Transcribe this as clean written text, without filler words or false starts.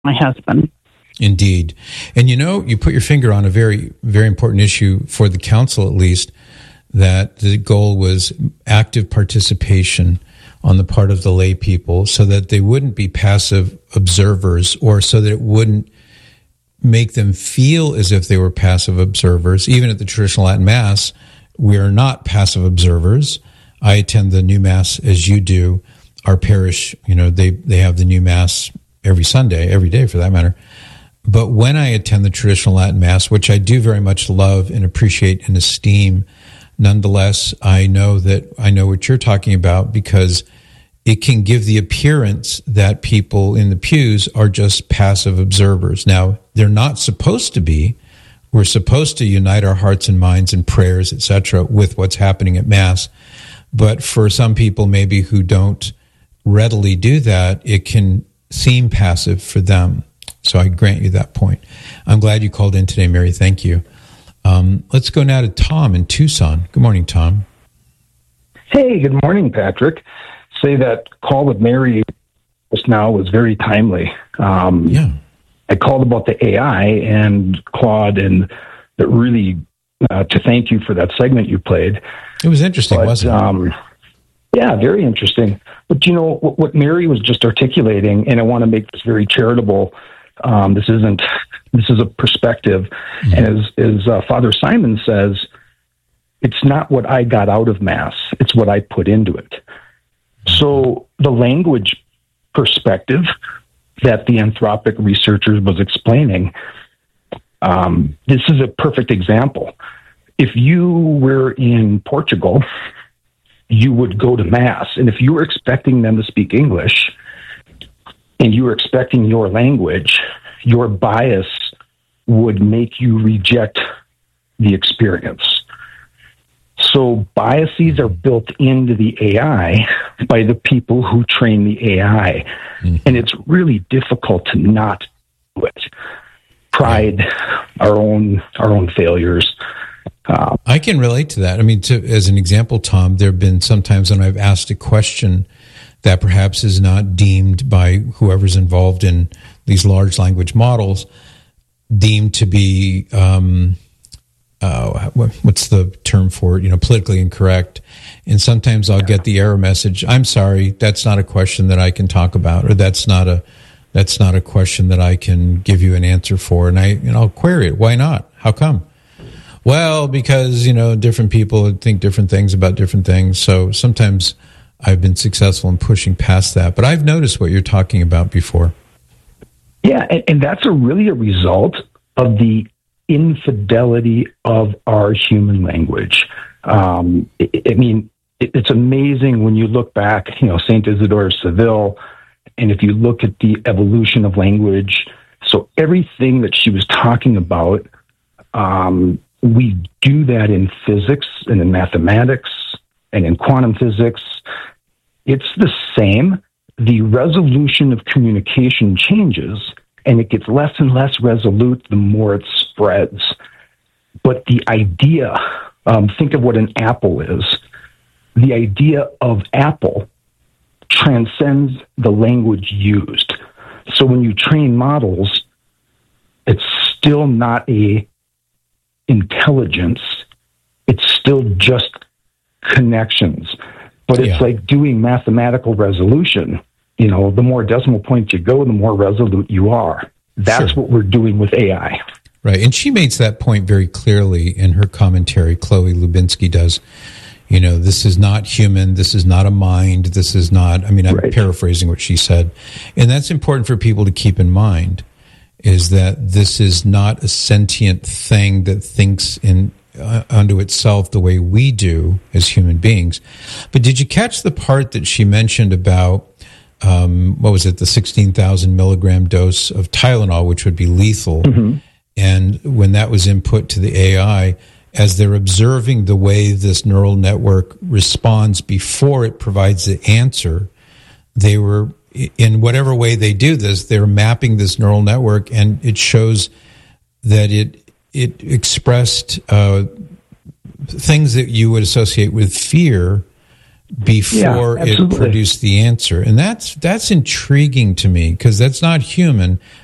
my husband. Indeed. And you put your finger on a very, very important issue for the council, at least, that the goal was active participation on the part of the lay people so that they wouldn't be passive observers, or so that it wouldn't make them feel as if they were passive observers. Even at the traditional Latin Mass, we are not passive observers. I attend the new Mass as you do. Our parish, they have the new Mass every Sunday, every day for that matter. But when I attend the traditional Latin Mass, which I do very much love and appreciate and esteem, nonetheless, I know what you're talking about, because it can give the appearance that people in the pews are just passive observers. Now, they're not supposed to be. We're supposed to unite our hearts and minds and prayers, etc., with what's happening at Mass. But for some people, maybe who don't readily do that, it can seem passive for them. So I grant you that point. I'm glad you called in today, Mary. Thank you. Let's go now to Tom in Tucson. Good morning, Tom. Hey, good morning, Patrick. Say that call with Mary just now was very timely. I called about the AI and Claude, and that really to thank you for that segment you played. It was interesting, wasn't it? Yeah, very interesting. But what Mary was just articulating, and I want to make this very charitable. This is a perspective, and as Father Simon says, it's not what I got out of Mass; it's what I put into it. So the language perspective that the Anthropic researchers was explaining, this is a perfect example. If you were in Portugal, you would go to Mass, and if you were expecting them to speak English, and you were expecting your language, your bias would make you reject the experience. So biases are built into the AI by the people who train the AI. And it's really difficult to not do it. Pride, our own failures. I can relate to that. I mean, as an example, Tom, there have been some times when I've asked a question that perhaps is not deemed by whoever's involved in these large language models deemed to be what's the term for it? Politically incorrect. And sometimes I'll get the error message. I'm sorry, that's not a question that I can talk about, or that's not a question that I can give you an answer for. And I'll query it. Why not? How come? Well, because, different people think different things about different things. So sometimes I've been successful in pushing past that. But I've noticed what you're talking about before. Yeah, and that's really a result of the infidelity of our human language. It's amazing when you look back, St. Isidore of Seville, and if you look at the evolution of language, so everything that she was talking about, we do that in physics and in mathematics and in quantum physics. It's the same. The resolution of communication changes, and it gets less and less resolute the more it spreads. But the idea, think of what an apple is. The idea of apple transcends the language used. So when you train models, it's still not a intelligence. It's still just connections. But it's like doing mathematical resolution. The more decimal points you go, the more resolute you are. That's what we're doing with AI. Right. And she makes that point very clearly in her commentary. Chloe Lubinsky does. This is not human. This is not a mind. This is not, I'm paraphrasing what she said. And that's important for people to keep in mind, is that this is not a sentient thing that thinks unto itself the way we do as human beings. But did you catch the part that she mentioned about, the 16,000 milligram dose of Tylenol, which would be lethal? Mm-hmm. And when that was input to the AI, as they're observing the way this neural network responds before it provides the answer, they were, in whatever way they do this, they're mapping this neural network, and it shows that it expressed things that you would associate with fear before it produced the answer. And that's intriguing to me, because that's not human.